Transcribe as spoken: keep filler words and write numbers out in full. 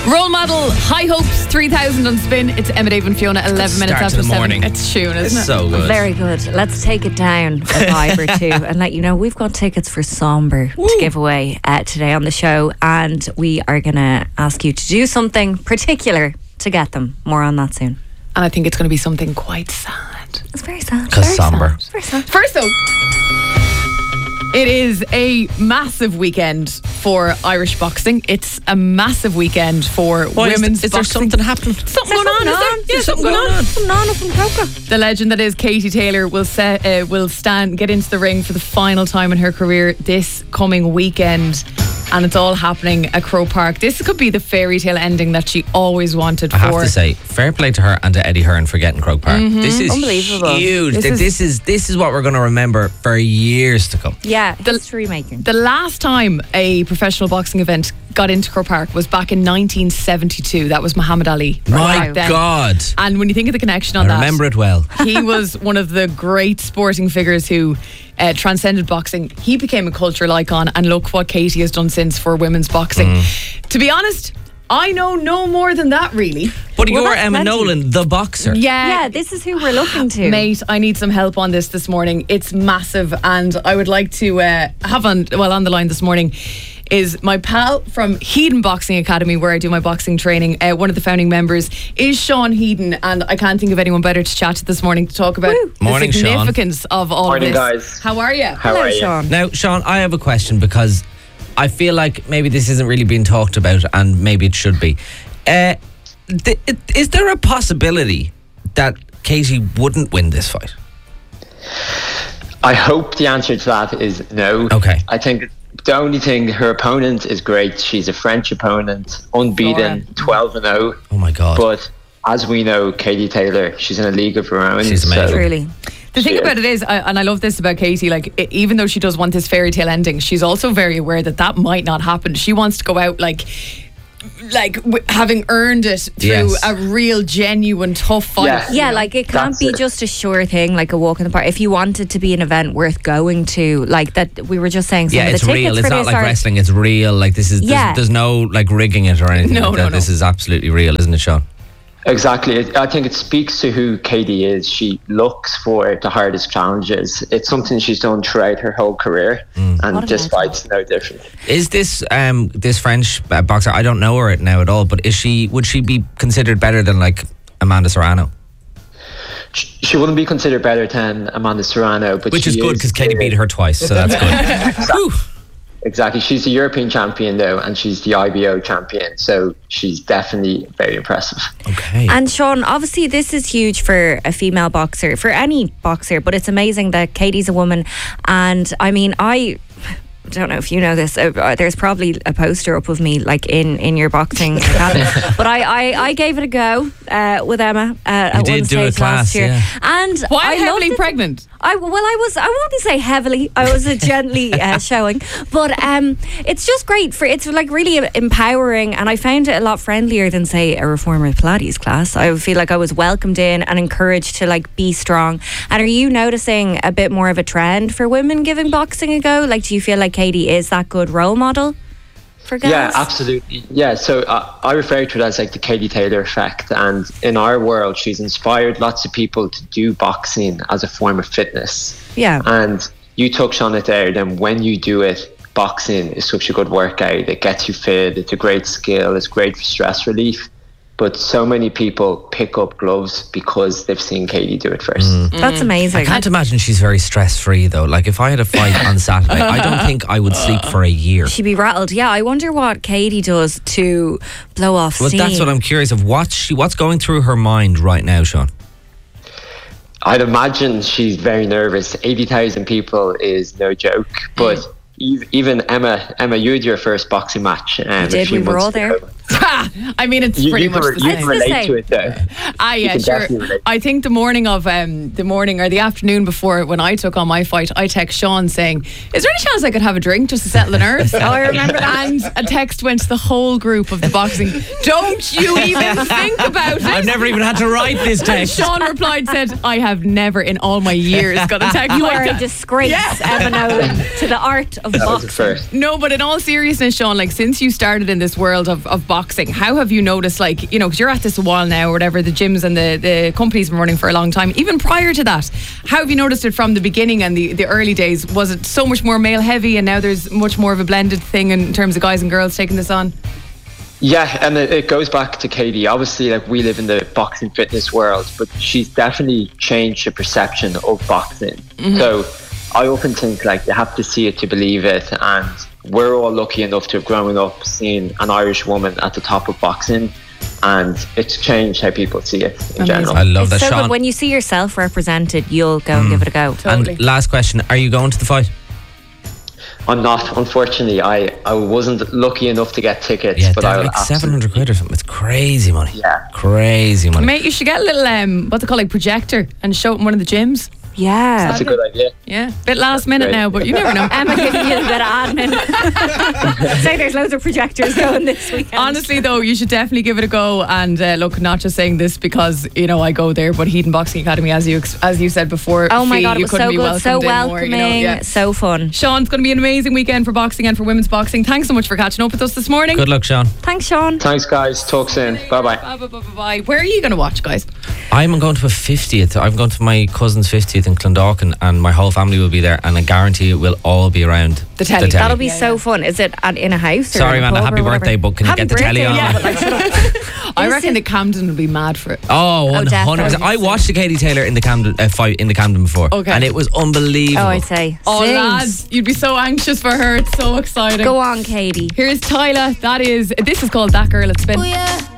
Role model, high hopes, three thousand on Spin. It's Emma, Dave and Fiona, eleven minutes after the morning. seven. It's tune, isn't It's it? so good. Very good. Let's take it down a vibe or two and let you know we've got tickets for Somber to give away uh, today on the show, and we are going to ask you to do something particular to get them. More on that soon. And I think it's going to be something quite sad. It's very sad. Because Very somber. sad. Very sad. First though, it is a massive weekend for Irish boxing. It's a massive weekend for Why, is women's th- is there boxing. something happening? Something going on, is there? Yeah, There's something going on. Something on up in Coca. The legend that is Katie Taylor will set, uh, will stand, get into the ring for the final time in her career this coming weekend. And it's all happening at Croke Park. This could be the fairy tale ending that she always wanted I for. have to say, fair play to her and to Eddie Hearn for getting Croke Park. This is Unbelievable. huge. This This is- is, this is this is what we're going to remember for years to come. Yeah, history making. The last time a professional boxing event got into Croke Park was back in nineteen seventy-two. That was Muhammad Ali. My Back then. God. And when you think of the connection on I that, remember it well. he was one of the great sporting figures who uh, transcended boxing. He became a cultural icon, and look what Katie has done since for women's boxing. To be honest, I know no more than that, really. But Well, you're that's Emma plenty. Nolan, the boxer. Yeah. Yeah, this is who we're looking to. Mate, I need some help on this this morning. It's massive, and I would like to uh, have on well on the line this morning is my pal from Heedon Boxing Academy, where I do my boxing training. Uh, one of the founding members is Sean Heedon, and I can't think of anyone better to chat to this morning to talk about the Morning, Sean. significance of all Morning, of this. guys. How are you? How Hello, are you? Sean. Now, Sean, I have a question because I feel like maybe this isn't really being talked about, and maybe it should be. Uh, th- it- is there a possibility that Katie wouldn't win this fight? I hope the answer to that is no. Okay. I think the only thing, her opponent is great. She's a French opponent, unbeaten, twelve and oh. Oh my God. But as we know, Katie Taylor, she's in a league of her own. She's amazing. so- Truly. The thing She about is. it is, I, and I love this about Katie, like, e- even though she does want this fairy tale ending, she's also very aware that that might not happen. She wants to go out, like, like w- having earned it through Yes. a real, genuine, tough fight. Yeah. Yeah, like it can't That's be it. just a sure thing, like a walk in the park. If you want it to be an event worth going to, like that, we were just saying some Yeah, of the it's tickets real. for It's not this like are. wrestling. It's real. Like this is. There's, Yeah. there's no like rigging it or anything. No, like no, that. no. This is absolutely real, isn't it, Sean? Exactly. It- I think it speaks to who Katie is. She looks for the hardest challenges. It's something she's done throughout her whole career, Mm. and What a this legend. fight's no different. Is this um this French uh, boxer? I don't know her now at all. But is she? Would she be considered better than like Amanda Serrano? Sh- She wouldn't be considered better than Amanda Serrano, but Which she is good because Katie the- beat her twice, so that's good. Whew. Exactly. She's the European champion though, and she's the I B O champion, so she's definitely very impressive. Okay. And Sean, obviously this is huge for a female boxer, for any boxer, but it's amazing that Katie's a woman. And I mean, I don't know if you know this, uh, there's probably a poster up of me like in, in your boxing academy. But I, I, I gave it a go uh, with Emma uh, at did one do a stage class, last year. yeah. And While I heavily loved it. pregnant. I well, I was. I wouldn't say heavily. I was a gently uh, showing, but um, it's just great for. It's like really empowering, and I found it a lot friendlier than say a reformer Pilates class. I feel like I was welcomed in and encouraged to like be strong. And are you noticing a bit more of a trend for women giving boxing a go? Like, do you feel like Katie is that good role model for girls? Yeah, absolutely. Yeah, so uh, I refer to it as like the Katie Taylor effect. And in our world, she's inspired lots of people to do boxing as a form of fitness. Yeah. And you touched on it there, then when you do it, boxing is such a good workout. It gets you fit. It's a great skill. It's great for stress relief. But so many people pick up gloves because they've seen Katie do it first. That's amazing. I can't imagine she's very stress free though. Like if I had a fight on Saturday, I don't think I would sleep for a year. She'd be rattled. Yeah, I wonder what Katie does to blow off Well, steam. that's what I'm curious of. What's she? What's going through her mind right now, Sean? I'd imagine she's very nervous. eighty thousand people is no joke. But ev- even Emma, Emma, you had your first boxing match. Um, We a did, few we were months all there. ago. I mean, it's You, pretty you much can, the you same. can It's the relate same. to it though. Ah, yeah, can sure. definitely relate. I think the morning of um, the morning or the afternoon before when I took on my fight, I text Sean saying, "Is there any chance I could have a drink just to settle the nerves?" Oh, I remember that. And a text went to the whole group of the boxing. Don't you even think about it? I've never even had to write this And text. Sean replied, said, "I have never in all my years got a text You like are a that." disgrace, Yeah. Emma Nolan, to the art of That was boxing. the first. No, but in all seriousness, Sean, like since you started in this world of, of boxing, boxing, how have you noticed, like, you know, because you're at this a while now, or whatever, the gyms and the, the company's been running for a long time. Even prior to that, how have you noticed it from the beginning and the, the early days? Was it so much more male heavy, and now there's much more of a blended thing in terms of guys and girls taking this on? Yeah, and it, it goes back to Katie. Obviously, like, we live in the boxing fitness world, but she's definitely changed the perception of boxing. Mm-hmm. So I often think, like, you have to see it to believe it, and we're all lucky enough to have grown up seeing an Irish woman at the top of boxing, and it's changed how people see it in Amazing. general. I love It's that, so Sean. good. When you see yourself represented, you'll go and give it a go. Totally. And last question, are you going to the fight? I'm not, unfortunately. I, I wasn't lucky enough to get tickets, Yeah, but they're I'll like seven hundred quid or something. It's crazy money. Yeah. Crazy money. Mate, you should get a little, um, what they call, like, projector and show it in one of the gyms. Yeah. That's a good idea. Yeah, bit last minute great. now, but you never know. Emma giving you a bit of admin. Say there's loads of projectors going this weekend. Honestly, though, you should definitely give it a go. And uh, look, not just saying this because, you know, I go there, but Heaton Boxing Academy, as you ex- as you said before. Oh my Fee, God, it you was couldn't so be good, so welcomed in more, welcoming, you know, yeah. so fun. Sean, it's going to be an amazing weekend for boxing and for women's boxing. Thanks so much for catching up with us this morning. Good luck, Sean. Thanks, Sean. Thanks, guys. Talk soon. Bye-bye. Bye, bye, bye, bye, bye. Where are you going to watch, guys? I'm going to a fiftieth. I'm going to my cousin's fiftieth in Clondalkin, and my whole family will be there, and I guarantee it will all be around The telly. That'll be Yeah, so yeah. fun. Is it at, in a house? Or Sorry, in a Amanda, pub happy or whatever? birthday, but can you Happy get the telly birthday, on? yeah, but like, shut up. I Is reckon it- the Camden will be mad for it. Oh, one hundred percent. definitely. I watched the Katie Taylor in the Camden uh, fight in the Camden before, Okay. and it was unbelievable. Oh, I'd say. Oh, Sings. lads, you'd be so anxious for her. It's so exciting. Go on, Katie. Here's Tyler. That is, this is called That Girl at Spin. Oh yeah.